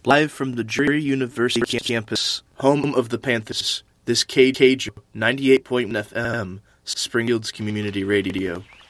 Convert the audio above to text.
Live from the Drury University campus, home of the Panthers, this KKGO 98.1 FM, Springfield's Community Radio.